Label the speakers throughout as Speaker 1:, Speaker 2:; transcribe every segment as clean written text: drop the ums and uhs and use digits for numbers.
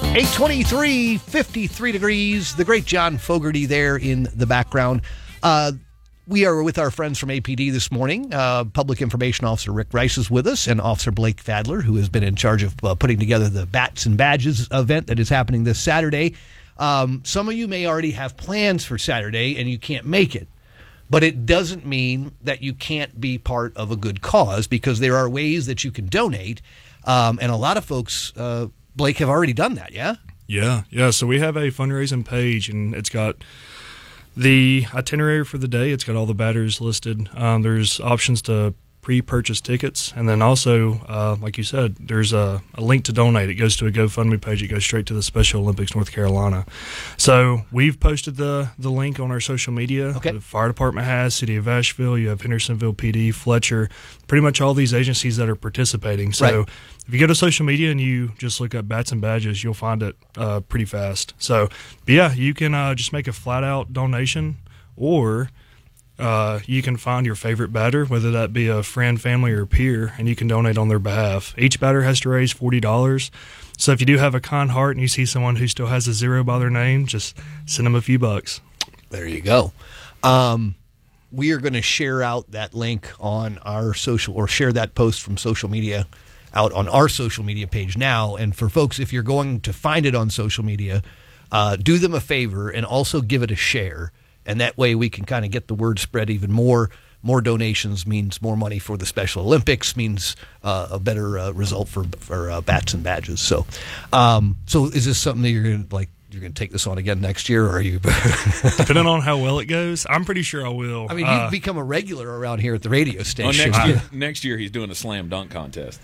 Speaker 1: 823, 53 degrees. The great John Fogerty there in the background. We are with our friends from APD this morning. Public Information Officer Rick Rice is with us, and Officer Blake Fadler, who has been in charge of putting together the Bats and Badges event that is happening this Saturday. Some of you may already have plans for Saturday, and you can't make it. But it doesn't mean that you can't be part of a good cause, because there are ways that you can donate. And a lot of folks, Blake, have already done that, yeah?
Speaker 2: Yeah. So we have a fundraising page, and it's got the itinerary for the day. It's got all the batters listed. There's options to pre-purchase tickets, and then also, like you said, there's a link to donate. It goes to a GoFundMe page. It goes straight to the Special Olympics North Carolina. So we've posted the link on our social media.
Speaker 1: Okay.
Speaker 2: The fire department has, City of Asheville, you have Hendersonville PD, Fletcher, pretty much all these agencies that are participating. So
Speaker 1: right.
Speaker 2: If you go to social media and you just look up Bats and Badges, you'll find it pretty fast. So, but yeah, you can just make a flat-out donation, or you can find your favorite batter, whether that be a friend, family, or peer, and you can donate on their behalf. Each batter has to raise $40. So if you do have a kind heart and you see someone who still has a zero by their name, just send them a few bucks.
Speaker 1: There you go. We are going to share out that link on our social, or share that post from social media out on our social media page now. And for folks, if you're going to find it on social media, do them a favor and also give it a share. And that way we can kind of get the word spread even more. More donations means more money for the Special Olympics, means a better result for Bats and Badges. So is this something that you're going to take this on again next year, or are you?
Speaker 2: Depending on how well it goes, I'm pretty sure I will.
Speaker 1: I mean, you've become a regular around here at the radio station.
Speaker 3: Next year he's doing a slam dunk contest.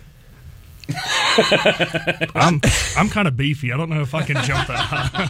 Speaker 2: I'm kind of beefy. I don't know if I can jump that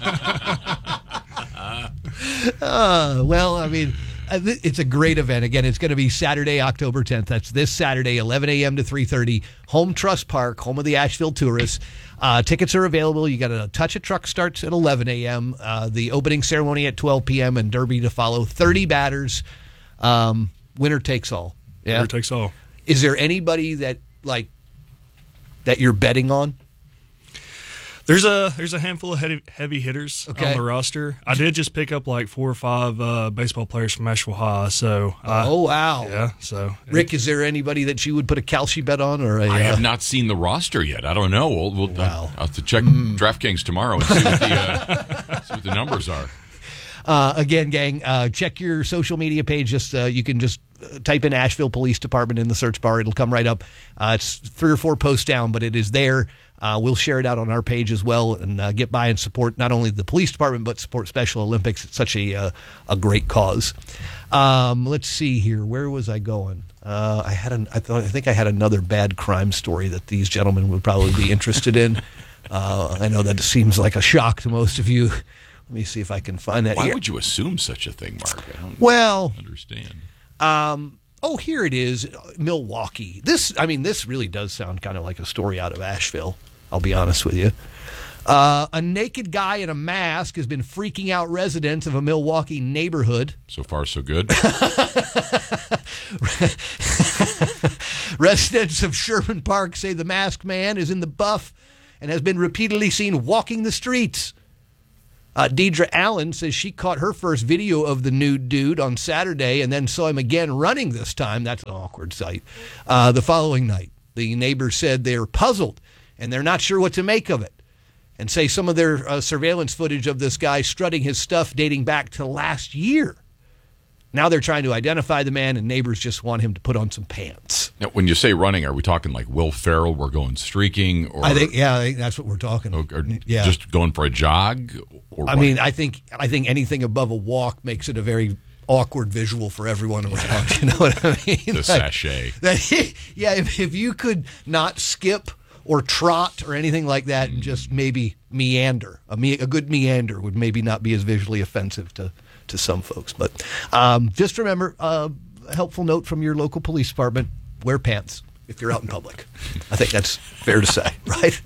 Speaker 2: high.
Speaker 1: Well, I mean, it's a great event. Again, it's going to be Saturday, October 10th. That's this Saturday, 11 a.m. to 3:30, Home Trust Park, home of the Asheville Tourists. Tickets are available. You got a touch of truck starts at 11 a.m., the opening ceremony at 12 p.m., and Derby to follow. 30 batters. Winner takes all. Yeah?
Speaker 2: Winner takes all.
Speaker 1: Is there anybody that you're betting on?
Speaker 2: There's a handful of heavy hitters
Speaker 1: okay.
Speaker 2: on the roster. I did just pick up like 4 or 5 baseball players from Asheville High. So
Speaker 1: oh wow,
Speaker 2: yeah. So
Speaker 1: Rick, is there anybody that you would put a Kalshi bet on, or
Speaker 3: I have not seen the roster yet. I don't know. I'll have to check DraftKings tomorrow and see what the numbers are.
Speaker 1: Again, gang, check your social media page. You can just type in Asheville Police Department in the search bar. It'll come right up. It's 3 or 4 posts down, but it is there. We'll share it out on our page as well, and get by and support not only the police department, but support Special Olympics. It's such a great cause. Let's see here. Where was I going? I think I had another bad crime story that these gentlemen would probably be interested in. I know that seems like a shock to most of you. Let me see if I can find that.
Speaker 3: Why
Speaker 1: here.
Speaker 3: would you assume such a thing, Mark? I don't understand.
Speaker 1: Here it is, Milwaukee. This really does sound kind of like a story out of Asheville, I'll be honest with you. A naked guy in a mask has been freaking out residents of a Milwaukee neighborhood.
Speaker 3: So far, so good.
Speaker 1: Residents of Sherman Park say the masked man is in the buff and has been repeatedly seen walking the streets. Deidre Allen says she caught her first video of the nude dude on Saturday and then saw him again running this time. That's an awkward sight. The following night, the neighbors said they're puzzled and they're not sure what to make of it, and say some of their surveillance footage of this guy strutting his stuff dating back to last year. Now they're trying to identify the man, and neighbors just want him to put on some pants.
Speaker 3: Now, when you say running, are we talking like Will Ferrell? We're going streaking, or
Speaker 1: I think that's what we're talking.
Speaker 3: Or
Speaker 1: yeah,
Speaker 3: just going for a jog. Or
Speaker 1: I mean, I think anything above a walk makes it a very awkward visual for everyone around. You know what I mean?
Speaker 3: The sachet.
Speaker 1: If you could not skip or trot or anything like that, and just maybe meander, a good meander would maybe not be as visually offensive to some folks. But just remember, a helpful note from your local police department: wear pants if you're out in public. I think that's fair to say, right?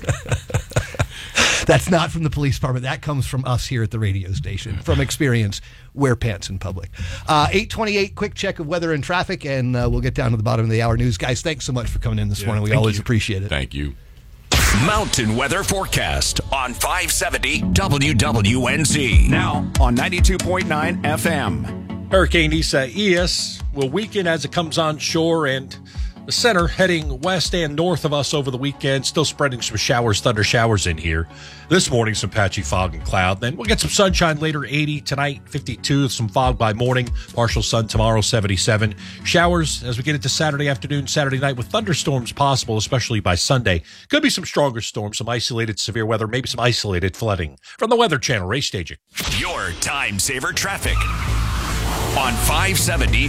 Speaker 1: That's not from the police department. That comes from us here at the radio station. From experience, wear pants in public. 8:28, quick check of weather and traffic, and we'll get down to the bottom of the hour news. Guys, thanks so much for coming in this morning. We always appreciate it.
Speaker 3: Thank you.
Speaker 4: Mountain weather forecast on 570 WWNZ.
Speaker 5: Now on 92.9 FM.
Speaker 6: Hurricane Isaias will weaken as it comes on shore, and the center heading west and north of us over the weekend, still spreading some showers, thunder showers in here. This morning, some patchy fog and cloud. Then we'll get some sunshine later, 80 tonight, 52, some fog by morning, partial sun tomorrow, 77. Showers as we get into Saturday afternoon, Saturday night with thunderstorms possible, especially by Sunday. Could be some stronger storms, some isolated severe weather, maybe some isolated flooding. From the Weather Channel, Ray Staging.
Speaker 4: Your time saver traffic on 570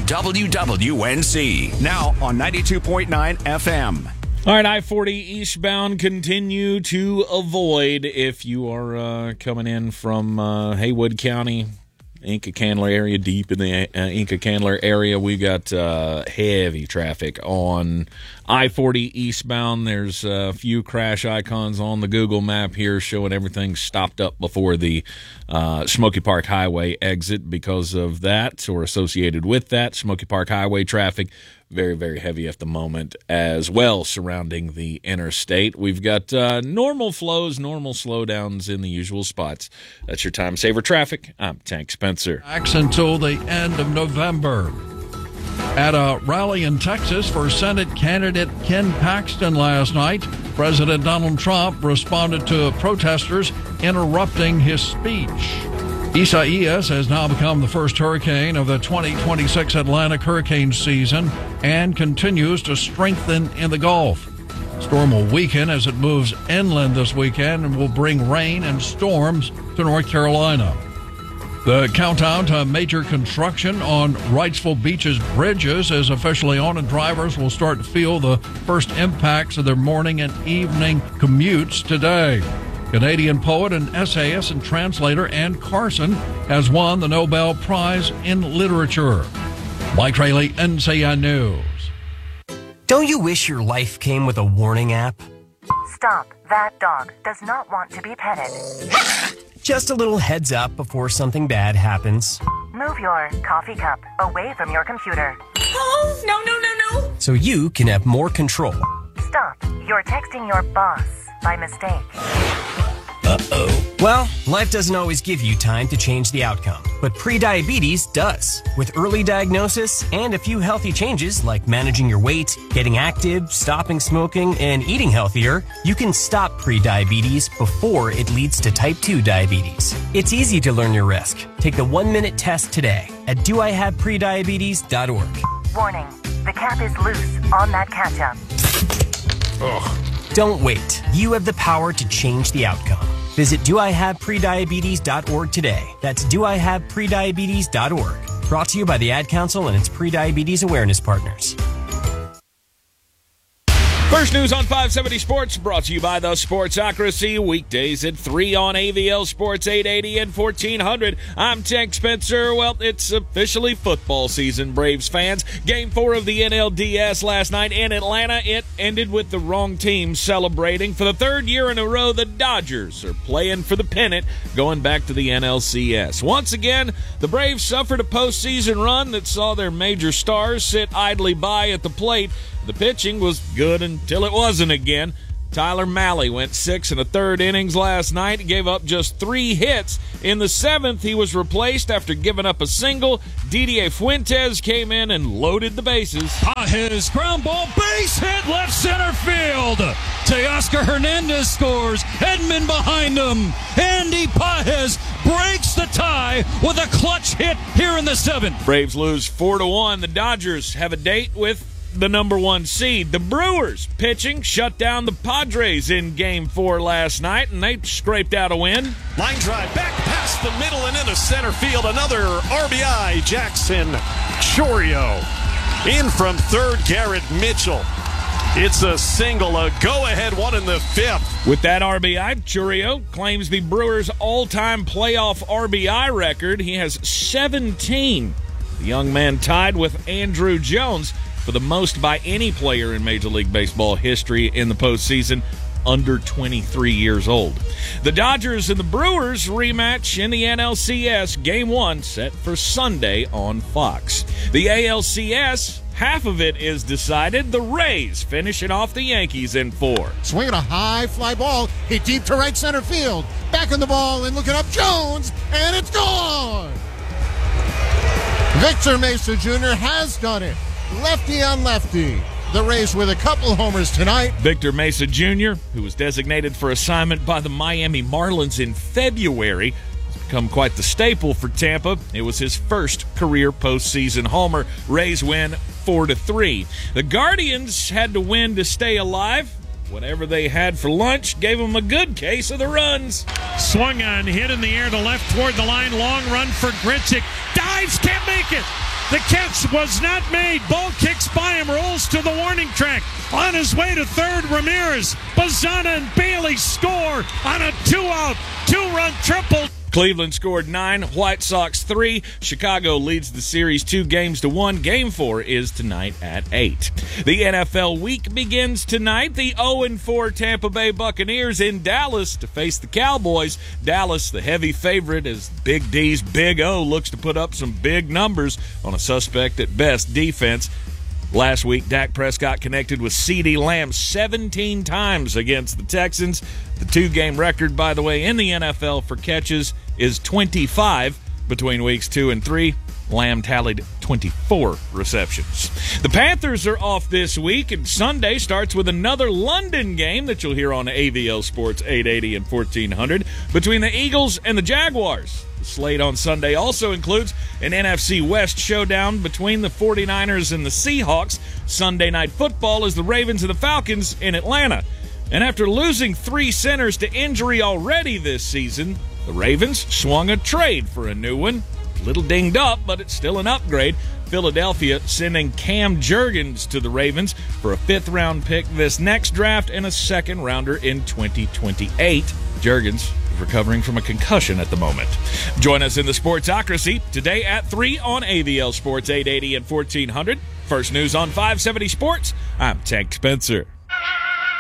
Speaker 4: WWNZ.
Speaker 5: Now on 92.9 FM.
Speaker 7: All right, I-40 eastbound, continue to avoid if you are coming in from Haywood County, Inca Candler area, deep in the Inca Candler area. We got heavy traffic on I-40 eastbound. There's a few crash icons on the Google map here showing everything stopped up before the Smoky Park Highway exit because of that, or associated with that. Smoky Park Highway traffic very, very heavy at the moment as well surrounding the interstate. We've got normal flows, normal slowdowns in the usual spots. That's your time saver traffic. I'm Tank Spencer.
Speaker 8: Until the end of November. At a rally in Texas for Senate candidate Ken Paxton last night, President Donald Trump responded to protesters interrupting his speech. Isaias has now become the first hurricane of the 2026 Atlantic hurricane season and continues to strengthen in the Gulf. Storm will weaken as it moves inland this weekend and will bring rain and storms to North Carolina. The countdown to major construction on Wrightsville Beach's bridges is officially on, and drivers will start to feel the first impacts of their morning and evening commutes today. Canadian poet and essayist and translator Anne Carson has won the Nobel Prize in Literature. Mike Rayleigh, NCN News.
Speaker 9: Don't you wish your life came with a warning app?
Speaker 10: Stop. That dog does not want to be petted.
Speaker 9: Just a little heads up before something bad happens.
Speaker 10: Move your coffee cup away from your computer.
Speaker 11: Oh, no.
Speaker 9: So you can have more control.
Speaker 10: Stop. You're texting your boss by mistake.
Speaker 9: Uh-oh. Well, life doesn't always give you time to change the outcome, but prediabetes does. With early diagnosis and a few healthy changes like managing your weight, getting active, stopping smoking, and eating healthier, you can stop prediabetes before it leads to type 2 diabetes. It's easy to learn your risk. Take the 1-minute test today at doihaveprediabetes.org.
Speaker 10: Warning. The cap is loose on that ketchup.
Speaker 9: Ugh. Don't wait. You have the power to change the outcome. Visit doihaveprediabetes.org today. That's doihaveprediabetes.org. Brought to you by the Ad Council and its prediabetes awareness partners.
Speaker 7: First news on 570 Sports, brought to you by the Sportsocracy, weekdays at 3 on AVL Sports 880 and 1400. I'm Tank Spencer. Well, it's officially football season, Braves fans. Game 4 of the NLDS last night in Atlanta. It ended with the wrong team celebrating. For the third year in a row, the Dodgers are playing for the pennant, going back to the NLCS. Once again, the Braves suffered a postseason run that saw their major stars sit idly by at the plate. The pitching was good until it wasn't again. Tyler Mahle went 6 1/3 innings last night. He gave up just 3 hits. In the 7th, he was replaced after giving up a single. Didier Fuentes came in and loaded the bases.
Speaker 12: His ground ball base hit left center field. Teoscar Hernandez scores. Edman behind him. Andy Pages breaks the tie with a clutch hit here in the 7th.
Speaker 7: Braves lose 4-1. The Dodgers have a date with the number 1 seed. The Brewers pitching shut down the Padres in Game 4 last night, and they scraped out a win.
Speaker 13: Line drive back past the middle and into center field. Another RBI. Jackson Chourio in from third. Garrett Mitchell. It's a single, a go-ahead one in the 5th.
Speaker 7: With that RBI, Chourio claims the Brewers' all-time playoff RBI record. He has 17. The young man tied with Andruw Jones for the most by any player in Major League Baseball history in the postseason, under 23 years old. The Dodgers and the Brewers rematch in the NLCS, Game 1 set for Sunday on Fox. The ALCS half of it is decided. The Rays finishing off the Yankees in 4.
Speaker 14: Swinging a high fly ball, hit deep to right center field. Back on the ball and looking up Jones, and it's gone! Victor Mesa Jr. has done it. Lefty on lefty. The Rays with a couple homers tonight.
Speaker 7: Victor Mesa Jr., who was designated for assignment by the Miami Marlins in February, has become quite the staple for Tampa. It was his first career postseason homer. Rays win 4-3. The Guardians had to win to stay alive. Whatever they had for lunch gave them a good case of the runs.
Speaker 15: Swung on, hit in the air to left toward the line. Long run for Grichuk. Dives, can't make it. The catch was not made. Ball kicks by him, rolls to the warning track. On his way to third, Ramirez, Bazana, and Bailey score on a 2-out, 2-run triple.
Speaker 7: Cleveland scored 9, White Sox 3. Chicago leads the series 2-1. Game 4 is tonight at 8. The NFL week begins tonight. The 0-4 Tampa Bay Buccaneers in Dallas to face the Cowboys. Dallas, the heavy favorite, as Big D's Big O looks to put up some big numbers on a suspect at best defense. Last week, Dak Prescott connected with CeeDee Lamb 17 times against the Texans. The 2-game record, by the way, in the NFL for catches is 25 between weeks 2 and 3. Lamb tallied 24 receptions. The Panthers are off this week, and Sunday starts with another London game that you'll hear on AVL Sports 880 and 1400 between the Eagles and the Jaguars. The slate on Sunday also includes an NFC West showdown between the 49ers and the Seahawks. Sunday Night Football is the Ravens and the Falcons in Atlanta. And after losing 3 centers to injury already this season, the Ravens swung a trade for a new one. A little dinged up, but it's still an upgrade. Philadelphia sending Cam Jurgens to the Ravens for a 5th-round pick this next draft and a 2nd-rounder in 2028. Jurgens recovering from a concussion at the moment. Join us in the Sportsocracy today at 3 on AVL Sports 880 and 1400. First news on 570 Sports. I'm Tank Spencer.